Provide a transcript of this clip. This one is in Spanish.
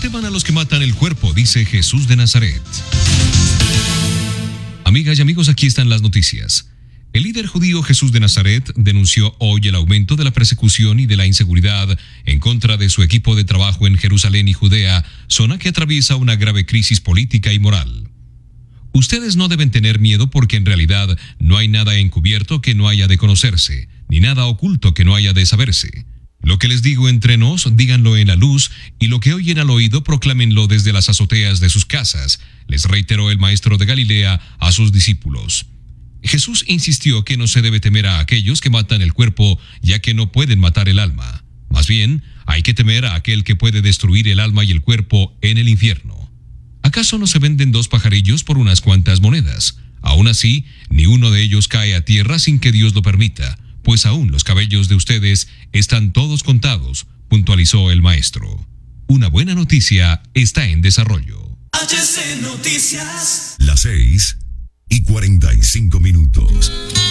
teman a los que matan el cuerpo, dice Jesús de Nazaret. Amigas y amigos, aquí están las noticias. El líder judío Jesús de Nazaret denunció hoy el aumento de la persecución y de la inseguridad en contra de su equipo de trabajo en Jerusalén y Judea, zona que atraviesa una grave crisis política y moral. Ustedes no deben tener miedo porque en realidad no hay nada encubierto que no haya de conocerse, ni nada oculto que no haya de saberse. Lo que les digo entre nos, díganlo en la luz, y lo que oyen al oído, proclámenlo desde las azoteas de sus casas, les reiteró el maestro de Galilea a sus discípulos. Jesús insistió que no se debe temer a aquellos que matan el cuerpo, ya que no pueden matar el alma. Más bien, hay que temer a aquel que puede destruir el alma y el cuerpo en el infierno. ¿Acaso no se venden 2 pajarillos por unas cuantas monedas? Aún así, ni uno de ellos cae a tierra sin que Dios lo permita, pues aún los cabellos de ustedes están todos contados, puntualizó el maestro. Una buena noticia está en desarrollo. HC Noticias. Las 6:45.